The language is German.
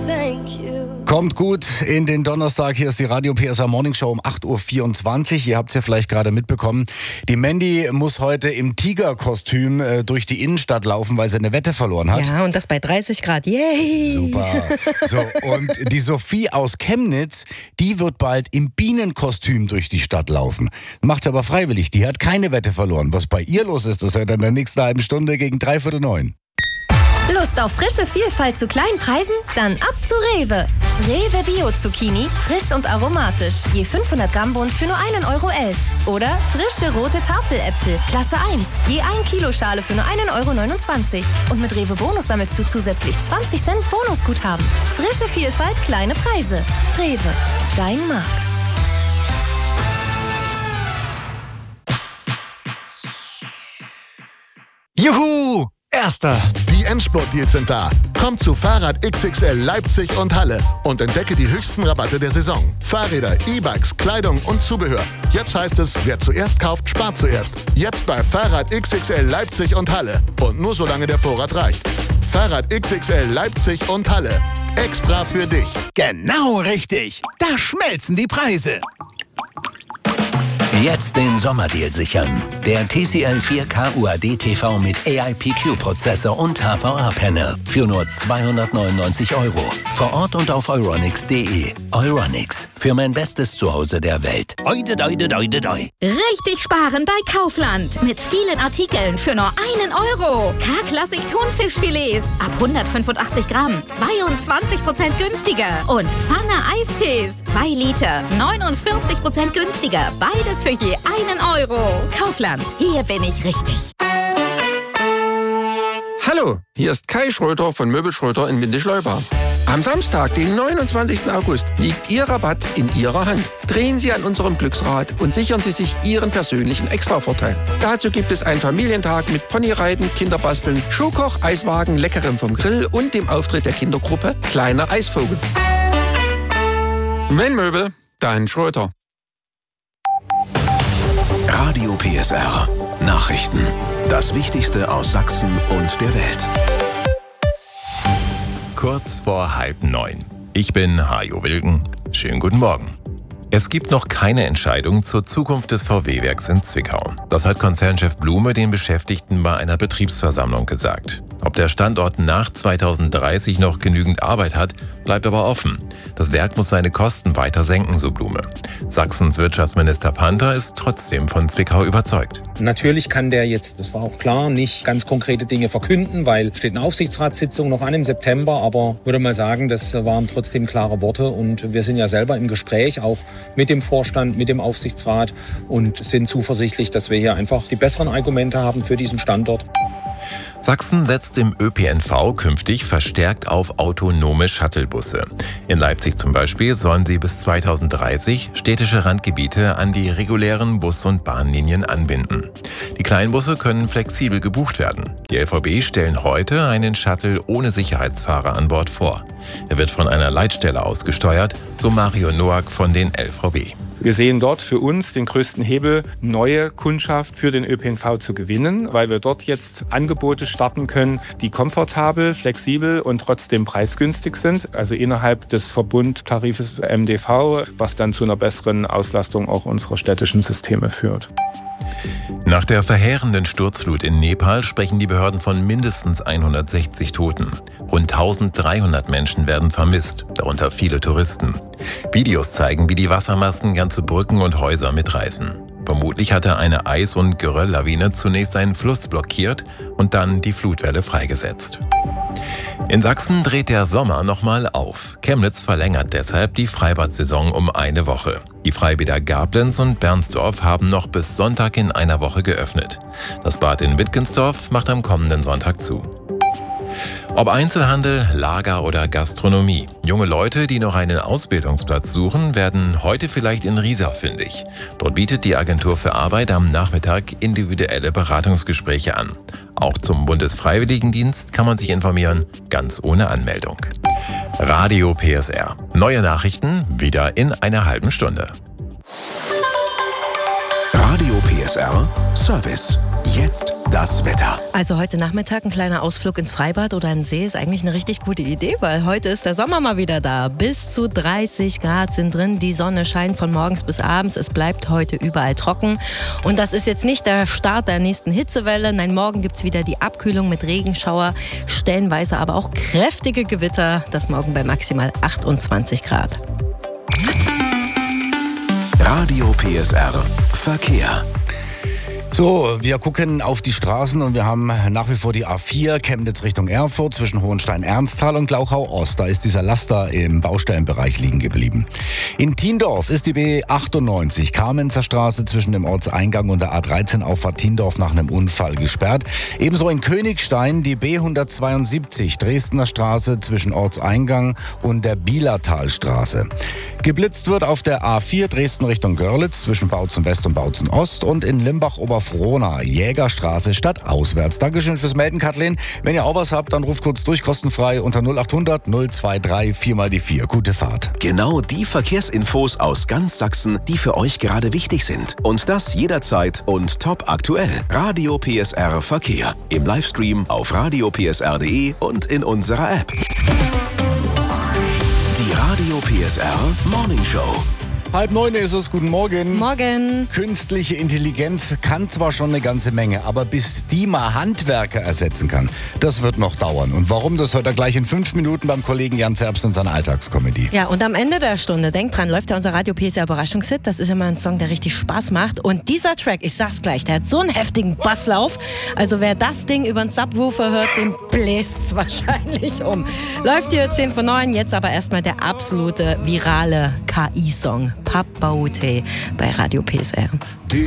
Kommt gut in den Donnerstag. Hier ist die Radio PSR Morning Show um 8.24 Uhr. Ihr habt es ja vielleicht gerade mitbekommen. Die Mandy muss heute im Tigerkostüm durch die Innenstadt laufen, weil sie eine Wette verloren hat. Ja, und das bei 30 Grad. Yay! Super. So, und die Sophie aus Chemnitz, die wird bald im Bienenkostüm durch die Stadt laufen. Macht sie aber freiwillig. Die hat keine Wette verloren. Was bei ihr los ist, das hört in der nächsten halben Stunde gegen 8:45. Lust auf frische Vielfalt zu kleinen Preisen? Dann ab zu Rewe. Rewe Bio Zucchini, frisch und aromatisch. Je 500 Gramm Bund für nur 1,11 €. Oder frische rote Tafeläpfel, Klasse 1. Je 1 Kilo Schale für nur 1,29 €. Und mit Rewe Bonus sammelst du zusätzlich 20 Cent Bonusguthaben. Frische Vielfalt, kleine Preise. Rewe, dein Markt. Juhu! Erster! Die Endspurt-Deals sind da. Komm zu Fahrrad XXL Leipzig und Halle und entdecke die höchsten Rabatte der Saison. Fahrräder, E-Bikes, Kleidung und Zubehör. Jetzt heißt es, wer zuerst kauft, spart zuerst. Jetzt bei Fahrrad XXL Leipzig und Halle. Und nur solange der Vorrat reicht. Fahrrad XXL Leipzig und Halle. Extra für dich. Genau richtig! Da schmelzen die Preise. Jetzt den Sommerdeal sichern. Der TCL 4K UHD TV mit AIPQ-Prozessor und HVA-Panel für nur 299 €. Vor Ort und auf euronics.de. Euronics, für mein bestes Zuhause der Welt. Oide, doide, doide, doi. Richtig sparen bei Kaufland. Mit vielen Artikeln für nur 1 €. K-Klassik Thunfischfilets ab 185 Gramm. 22% günstiger. Und Pfanne Eistees. 2 Liter. 49% günstiger. Beides für je 1 €. Kaufland. Hier bin ich richtig. Hallo, hier ist Kai Schröter von Möbel Schröter in Windischleuba. Am Samstag, den 29. August, liegt Ihr Rabatt in Ihrer Hand. Drehen Sie an unserem Glücksrad und sichern Sie sich Ihren persönlichen Extravorteil. Dazu gibt es einen Familientag mit Ponyreiten, Kinderbasteln, Schuhkoch, Eiswagen, Leckerem vom Grill und dem Auftritt der Kindergruppe Kleiner Eisvogel. Wenn Möbel, dann Schröter. Radio PSR. Nachrichten. Das Wichtigste aus Sachsen und der Welt. Kurz vor 8:30. Ich bin Hajo Wilken. Schönen guten Morgen. Es gibt noch keine Entscheidung zur Zukunft des VW-Werks in Zwickau. Das hat Konzernchef Blume den Beschäftigten bei einer Betriebsversammlung gesagt. Ob der Standort nach 2030 noch genügend Arbeit hat, bleibt aber offen. Das Werk muss seine Kosten weiter senken, so Blume. Sachsens Wirtschaftsminister Panther ist trotzdem von Zwickau überzeugt. Natürlich kann der jetzt, das war auch klar, nicht ganz konkrete Dinge verkünden, weil steht eine Aufsichtsratssitzung noch an im September. Aber würde mal sagen, das waren trotzdem klare Worte. Und wir sind ja selber im Gespräch, auch mit dem Vorstand, mit dem Aufsichtsrat und sind zuversichtlich, dass wir hier einfach die besseren Argumente haben für diesen Standort. Sachsen setzt im ÖPNV künftig verstärkt auf autonome Shuttlebusse. In Leipzig zum Beispiel sollen sie bis 2030 städtische Randgebiete an die regulären Bus- und Bahnlinien anbinden. Die Kleinbusse können flexibel gebucht werden. Die LVB stellen heute einen Shuttle ohne Sicherheitsfahrer an Bord vor. Er wird von einer Leitstelle aus gesteuert, so Mario Noack von den LVB. Wir sehen dort für uns den größten Hebel, neue Kundschaft für den ÖPNV zu gewinnen, weil wir dort jetzt Angebote starten können, die komfortabel, flexibel und trotzdem preisgünstig sind. Also innerhalb des Verbundtarifes MDV, was dann zu einer besseren Auslastung auch unserer städtischen Systeme führt. Nach der verheerenden Sturzflut in Nepal sprechen die Behörden von mindestens 160 Toten. Rund 1300 Menschen werden vermisst, darunter viele Touristen. Videos zeigen, wie die Wassermassen ganze Brücken und Häuser mitreißen. Vermutlich hatte eine Eis- und Gerölllawine zunächst einen Fluss blockiert und dann die Flutwelle freigesetzt. In Sachsen dreht der Sommer nochmal auf. Chemnitz verlängert deshalb die Freibad-Saison um eine Woche. Die Freibäder Gablenz und Bernsdorf haben noch bis Sonntag in einer Woche geöffnet. Das Bad in Wittgensdorf macht am kommenden Sonntag zu. Ob Einzelhandel, Lager oder Gastronomie. Junge Leute, die noch einen Ausbildungsplatz suchen, werden heute vielleicht in Riesa fündig. Dort bietet die Agentur für Arbeit am Nachmittag individuelle Beratungsgespräche an. Auch zum Bundesfreiwilligendienst kann man sich informieren, ganz ohne Anmeldung. Radio PSR. Neue Nachrichten wieder in einer halben Stunde. Radio PSR Service. Jetzt das Wetter. Also heute Nachmittag ein kleiner Ausflug ins Freibad oder in den See ist eigentlich eine richtig gute Idee, weil heute ist der Sommer mal wieder da. Bis zu 30 Grad sind drin, die Sonne scheint von morgens bis abends. Es bleibt heute überall trocken. Und das ist jetzt nicht der Start der nächsten Hitzewelle. Nein, morgen gibt es wieder die Abkühlung mit Regenschauer, stellenweise aber auch kräftige Gewitter. Das morgen bei maximal 28 Grad. Radio PSR Verkehr. So, wir gucken auf die Straßen und wir haben nach wie vor die A4 Chemnitz Richtung Erfurt zwischen Hohenstein-Ernsthal und Glauchau-Ost. Da ist dieser Laster im Baustellenbereich liegen geblieben. In Thiendorf ist die B98 Kamenzer Straße zwischen dem Ortseingang und der A13 Auffahrt Thiendorf nach einem Unfall gesperrt. Ebenso in Königstein die B172 Dresdner Straße zwischen Ortseingang und der Bielertalstraße. Geblitzt wird auf der A4 Dresden Richtung Görlitz zwischen Bautzen West und Bautzen Ost und in Limbach-Oberfrohna Jägerstraße stadtauswärts. Dankeschön fürs Melden, Kathleen. Wenn ihr auch was habt, dann ruft kurz durch, kostenfrei unter 0800 023 4x4. Gute Fahrt. Genau die Verkehrsinfos aus ganz Sachsen, die für euch gerade wichtig sind. Und das jederzeit und top aktuell. Radio PSR Verkehr. Im Livestream auf radiopsr.de und in unserer App. Die Radio PSR Morning Show. 8:30 ist es, guten Morgen. Morgen. Künstliche Intelligenz kann zwar schon eine ganze Menge, aber bis die mal Handwerker ersetzen kann, das wird noch dauern. Und warum, das hört er gleich in 5 Minuten beim Kollegen Jan Zerbst in seiner Alltagskomödie. Ja, und am Ende der Stunde, denkt dran, läuft ja unser Radio PSR Überraschungshit. Das ist immer ein Song, der richtig Spaß macht. Und dieser Track, ich sag's gleich, der hat so einen heftigen Basslauf. Also wer das Ding über den Subwoofer hört, den bläst's wahrscheinlich um. Läuft hier 10 von 9, jetzt aber erstmal der absolute virale KI-Song. Papaute bei Radio PSR.